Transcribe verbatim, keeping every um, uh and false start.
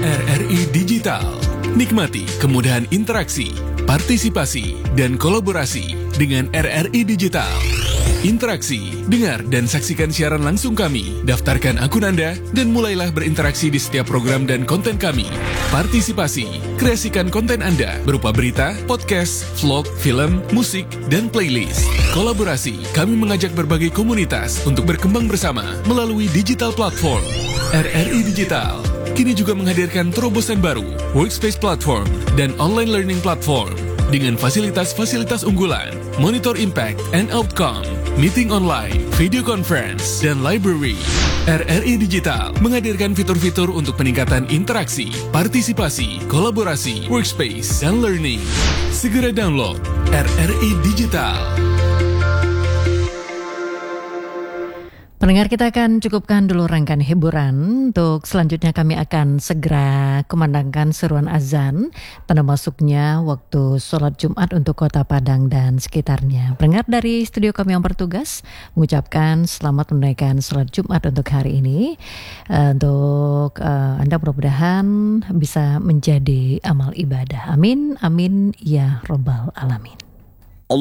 R R I Digital. Nikmati kemudahan interaksi, partisipasi, dan kolaborasi dengan R R I Digital. Interaksi, dengar dan saksikan siaran langsung kami. Daftarkan akun Anda dan mulailah berinteraksi di setiap program dan konten kami. Partisipasi, kreasikan konten Anda berupa berita, podcast, vlog, film, musik, dan playlist. Kolaborasi, kami mengajak berbagai komunitas untuk berkembang bersama melalui digital platform. R R I Digital kini juga menghadirkan terobosan baru, workspace platform, dan online learning platform dengan fasilitas-fasilitas unggulan, monitor impact and outcome, meeting online, video conference, dan library. R R I Digital menghadirkan fitur-fitur untuk peningkatan interaksi, partisipasi, kolaborasi, workspace, dan learning. Segera download R R I Digital. Pendengar, kita akan cukupkan dulu rangkaian hiburan. Untuk selanjutnya kami akan segera kumandangkan seruan azan, tanda masuknya waktu sholat Jumat untuk Kota Padang dan sekitarnya. Pendengar, dari studio kami yang bertugas mengucapkan selamat menunaikan sholat Jumat untuk hari ini. Uh, untuk uh, Anda mudah-mudahan bisa menjadi amal ibadah. Amin, amin ya robbal alamin.